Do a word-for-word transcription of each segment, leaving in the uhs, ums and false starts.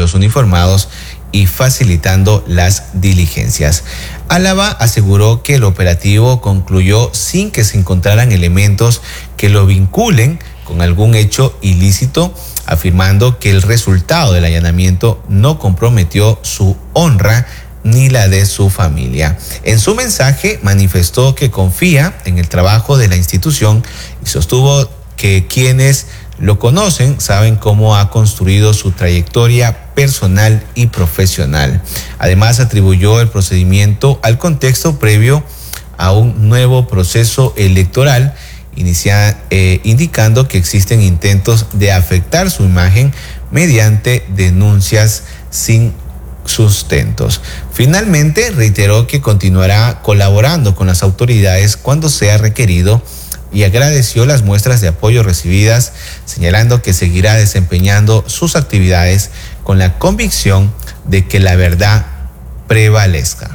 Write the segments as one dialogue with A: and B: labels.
A: los uniformados y facilitando las diligencias. Álava aseguró que el operativo concluyó sin que se encontraran elementos que lo vinculen con algún hecho ilícito, afirmando que el resultado del allanamiento no comprometió su honra ni la de su familia. En su mensaje manifestó que confía en el trabajo de la institución y sostuvo que quienes lo conocen saben cómo ha construido su trayectoria personal y profesional. Además, atribuyó el procedimiento al contexto previo a un nuevo proceso electoral, inicia, eh, indicando que existen intentos de afectar su imagen mediante denuncias sin sustentos. Finalmente, reiteró que continuará colaborando con las autoridades cuando sea requerido y agradeció las muestras de apoyo recibidas, señalando que seguirá desempeñando sus actividades con la convicción de que la verdad prevalezca.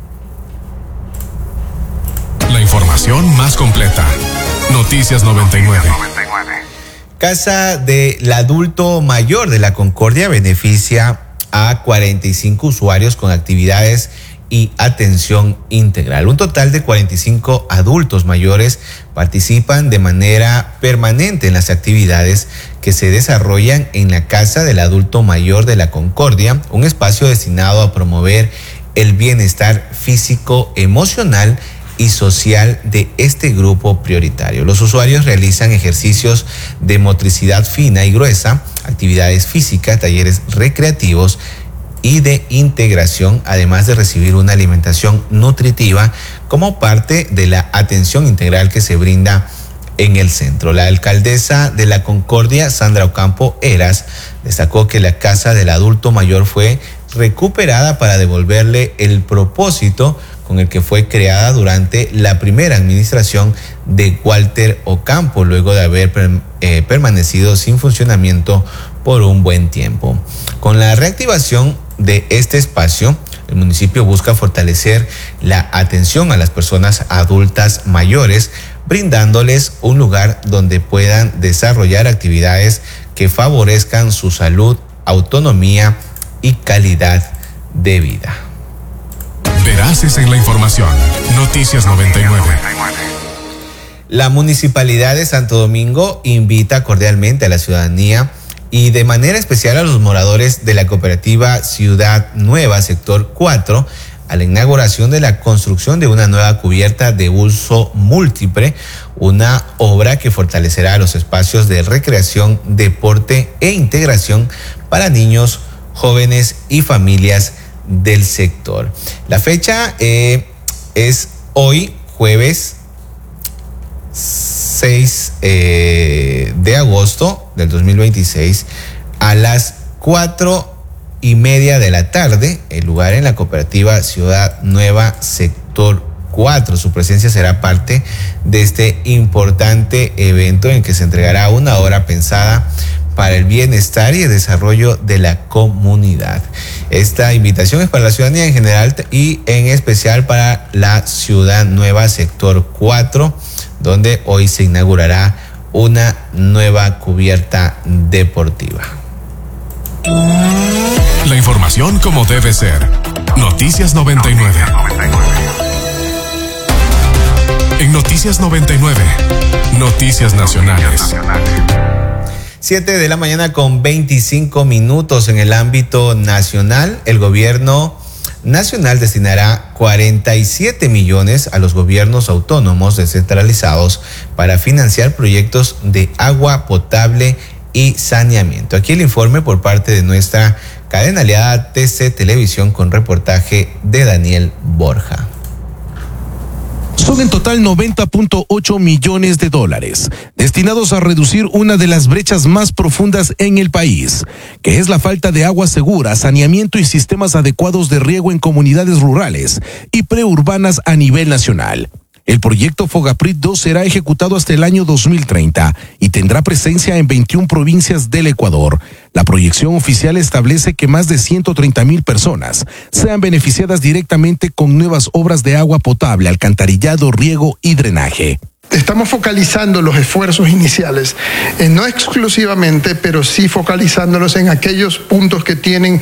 B: La información más completa. Noticias noventa y nueve.
A: Casa del Adulto Mayor de la Concordia beneficia a cuarenta y cinco usuarios con actividades y atención integral. Un total de cuarenta y cinco adultos mayores participan de manera permanente en las actividades que se desarrollan en la Casa del Adulto Mayor de la Concordia, un espacio destinado a promover el bienestar físico, emocional y social de este grupo prioritario. Los usuarios realizan ejercicios de motricidad fina y gruesa, actividades físicas, talleres recreativos y de integración, además de recibir una alimentación nutritiva como parte de la atención integral que se brinda en el centro. La alcaldesa de la Concordia, Sandra Ocampo Eras, destacó que la Casa del Adulto Mayor fue recuperada para devolverle el propósito con el que fue creada durante la primera administración de Walter Ocampo, luego de haber eh, permanecido sin funcionamiento por un buen tiempo. Con la reactivación de este espacio, el municipio busca fortalecer la atención a las personas adultas mayores, brindándoles un lugar donde puedan desarrollar actividades que favorezcan su salud, autonomía y calidad de vida.
B: Veraces en la información. Noticias noventa y nueve.
A: La Municipalidad de Santo Domingo invita cordialmente a la ciudadanía y de manera especial a los moradores de la cooperativa Ciudad Nueva, sector cuatro, a la inauguración de la construcción de una nueva cubierta de uso múltiple, una obra que fortalecerá los espacios de recreación, deporte e integración para niños, jóvenes y familias del sector. La fecha eh, es hoy, jueves seis eh, de agosto del dos mil veintiséis, a las cuatro y media de la tarde, el lugar en la cooperativa Ciudad Nueva, sector cuatro. Su presencia será parte de este importante evento en que se entregará una hora pensada para el bienestar y el desarrollo de la comunidad. Esta invitación es para la ciudadanía en general y en especial para la Ciudad Nueva, sector cuatro, donde hoy se inaugurará una nueva cubierta deportiva.
B: La información como debe ser. Noticias noventa y nueve. En Noticias noventa y nueve, Noticias Nacionales.
A: siete de la mañana con veinticinco minutos. En el ámbito nacional, el gobierno nacional destinará cuarenta y siete millones a los gobiernos autónomos descentralizados para financiar proyectos de agua potable y saneamiento. Aquí el informe por parte de nuestra cadena aliada T C Televisión con reportaje de Daniel Borja.
C: Son en total noventa punto ocho millones de dólares destinados a reducir una de las brechas más profundas en el país, que es la falta de agua segura, saneamiento y sistemas adecuados de riego en comunidades rurales y preurbanas a nivel nacional. El proyecto Fogaprit dos será ejecutado hasta el año dos mil treinta y tendrá presencia en veintiuna provincias del Ecuador. La proyección oficial establece que más de ciento treinta mil personas sean beneficiadas directamente con nuevas obras de agua potable, alcantarillado, riego y drenaje.
D: Estamos focalizando los esfuerzos iniciales, eh, no exclusivamente, pero sí focalizándolos en aquellos puntos que tienen